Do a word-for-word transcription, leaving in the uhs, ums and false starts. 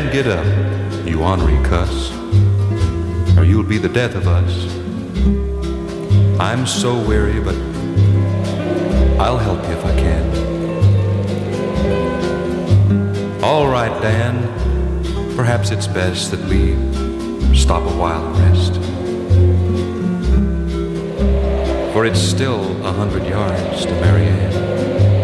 Dan, get up, you ornery cuss, or you'll be the death of us. I'm so weary, but I'll help you if I can. All right, Dan, perhaps it's best that we stop a while and rest, for it's still a hundred yards to Marianne.